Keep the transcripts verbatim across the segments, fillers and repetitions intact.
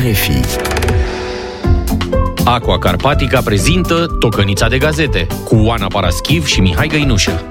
Refi. Aqua Carpatica prezintă Tocănița de gazete cu Oana Paraschiv și Mihai Găinușă.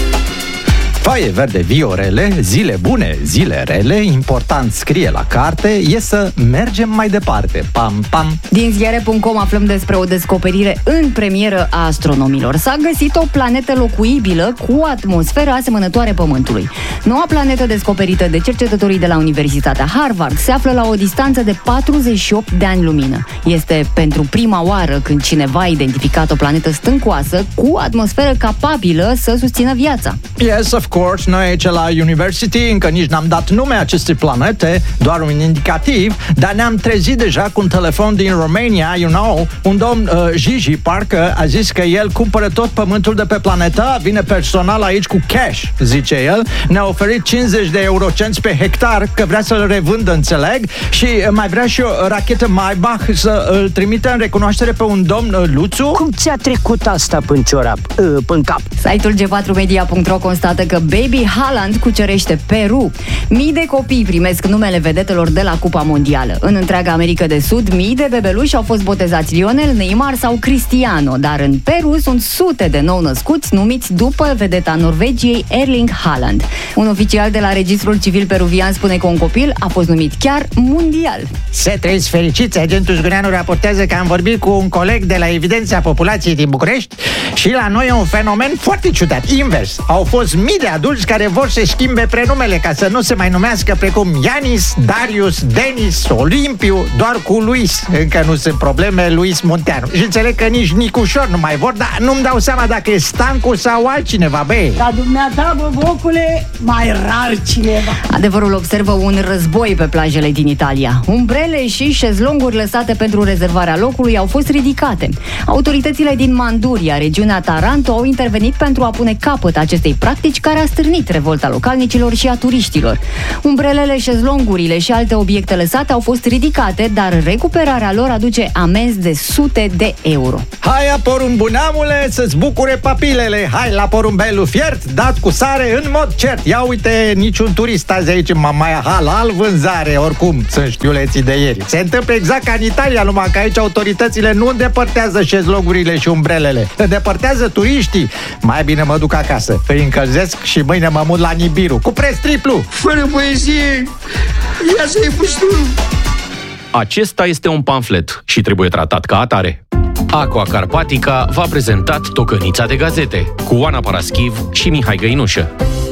Foaie verde viorele, zile bune, zile rele, important scrie la carte, e să mergem mai departe. Pam, pam. Din ziare punct com aflăm despre o descoperire în premieră a astronomilor. S-a găsit o planetă locuibilă cu o atmosferă asemănătoare Pământului. Noua planetă descoperită de cercetătorii de la Universitatea Harvard se află la o distanță de patruzeci și opt de ani lumină. Este pentru prima oară când cineva a identificat o planetă stâncoasă cu o atmosferă capabilă să susțină viața. Yes, of course, noi aici la University încă nici n-am dat nume acestei planete, doar un indicativ, dar ne-am trezit deja cu un telefon din Romania, you know, un domn uh, Gigi, parcă a zis că el cumpără tot pământul de pe planetă, vine personal aici cu cash, zice el, ne-a oferit cincizeci de eurocenți pe hectar, că vrea să-l revândă, înțeleg, și mai vrea și o rachetă Maybach să îl trimită în recunoaștere pe un domn uh, Luțu. Cum ți-a trecut asta până ciorap, uh, până cap? Site-ul G patru media punct ro constată că Baby Haaland cucerește Peru. Mii de copii primesc numele vedetelor de la Cupa Mondială. În întreaga America de Sud, mii de bebeluși au fost botezați Lionel, Neymar sau Cristiano, dar în Peru sunt sute de nou-născuți numiți după vedeta Norvegiei Erling Haaland. Un oficial de la Registrul Civil Peruvian spune că un copil a fost numit chiar mondial. Să trăiți fericiți, agentul Zgureanu raportează că am vorbit cu un coleg de la Evidența Populației din București și la noi e un fenomen foarte ciudat, invers. Au fost mii de adulți care vor să schimbe prenumele ca să nu se mai numească precum Ianis, Darius, Denis, Olimpiu, doar cu Luis. Încă nu sunt probleme, Luis Munteanu. Și înțeleg că nici Nicușor nu mai vor, dar nu-mi dau seama dacă e Stancu sau altcineva, băi. Ca dumneata, bă, vocule, mai rar cineva. Adevărul observă un război pe plajele din Italia. Umbrele și șezlonguri lăsate pentru rezervarea locului au fost ridicate. Autoritățile din Manduria, regiunea Taranto, au intervenit pentru a pune capăt acestei practici care a stârnit revolta localnicilor și a turiștilor. Umbrelele, șezlongurile și alte obiecte lăsate au fost ridicate, dar recuperarea lor aduce amenzi de sute de euro. Hai a porumbunamule să-ți bucure papilele, hai la porumbelul fiert, dat cu sare în mod cert. Ia uite, niciun turist azi aici în Mamaia halal vânzare, oricum sunt știuleții de ieri. Se întâmplă exact ca în Italia, numai că aici autoritățile nu îndepărtează șezlongurile și umbrelele, îndepărtează turiștii. Mai bine mă duc acasă, îi încălzesc și mâine mă mut la Nibiru cu preț triplu. Fără poezie, ia să-i pustul. Acesta este un pamflet și trebuie tratat ca atare. Aqua Carpatica v-a prezentat Tocănița de gazete cu Oana Paraschiv și Mihai Găinușă.